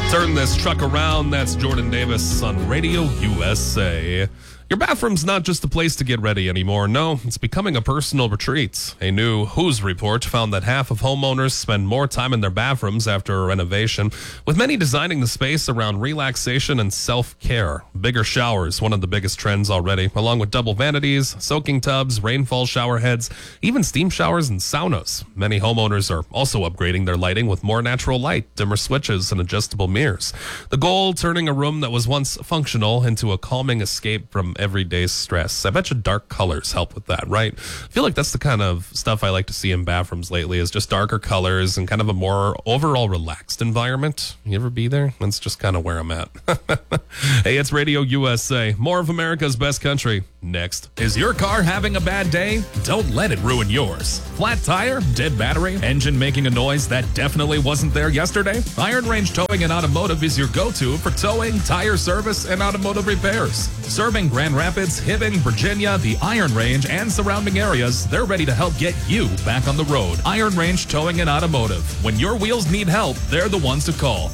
Turn this truck around. That's Jordan Davis on Radio USA. Your bathroom's not just a place to get ready anymore. No, it's becoming a personal retreat. A new Who's report found that half of homeowners spend more time in their bathrooms after a renovation, with many designing the space around relaxation and self-care. Bigger showers, one of the biggest trends already, along with double vanities, soaking tubs, rainfall shower heads, even steam showers and saunas. Many homeowners are also upgrading their lighting with more natural light, dimmer switches, and adjustable mirrors. The goal, turning a room that was once functional into a calming escape from everyday stress. I bet you dark colors help with that, right? I feel like that's the kind of stuff I like to see in bathrooms lately, is just darker colors and kind of a more overall relaxed environment. You ever be there? That's just kind of where I'm at. Hey, it's Radio USA. More of America's best country. Next. Is your car having a bad day? Don't let it ruin yours. Flat tire, dead battery, engine making a noise that definitely wasn't there yesterday? Iron Range Towing and Automotive is your go-to for towing, tire service, and automotive repairs. Serving Grand Rapids, Hibbing, Virginia, the Iron Range, and surrounding areas, they're ready to help get you back on the road. Iron Range Towing and Automotive. When your wheels need help, they're the ones to call.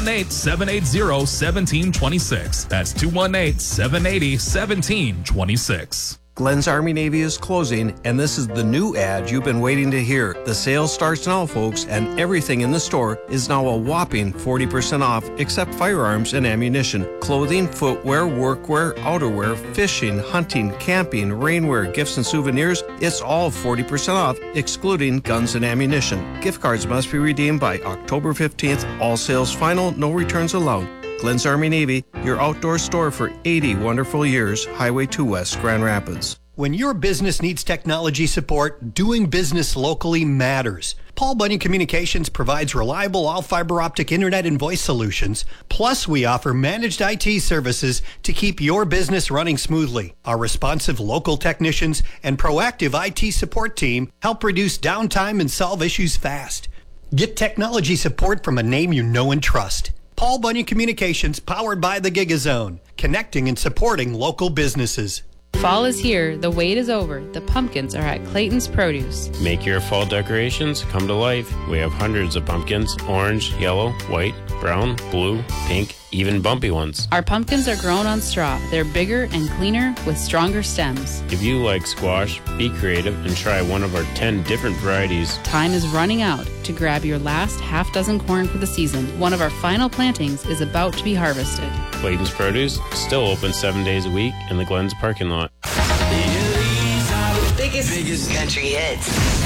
218-780-1726. That's 218-780-1726. Glenn's Army Navy is closing, and this is the new ad you've been waiting to hear. The sale starts now, folks, and everything in the store is now a whopping 40% off, except firearms and ammunition. Clothing, footwear, workwear, outerwear, fishing, hunting, camping, rainwear, gifts and souvenirs, it's all 40% off, excluding guns and ammunition. Gift cards must be redeemed by October 15th. All sales final, no returns allowed. Glenn's Army Navy, your outdoor store for 80 wonderful years. Highway 2 West, Grand Rapids. When your business needs technology support, doing business locally matters. Paul Bunyan Communications provides reliable all-fiber optic internet and voice solutions. Plus, we offer managed IT services to keep your business running smoothly. Our responsive local technicians and proactive IT support team help reduce downtime and solve issues fast. Get technology support from a name you know and trust. Paul Bunyan Communications, powered by the GigaZone, connecting and supporting local businesses. Fall is here. The wait is over. The pumpkins are at Clayton's Produce. Make your fall decorations come to life. We have hundreds of pumpkins, orange, yellow, white, brown, blue, pink, even bumpy ones. Our pumpkins are grown on straw. They're bigger and cleaner with stronger stems. If you like squash, be creative and try one of our 10 different varieties. Time is running out to grab your last half dozen corn for the season. One of our final plantings is about to be harvested. Clayton's Produce, still open 7 days a week in the Glens parking lot. Biggest country hits.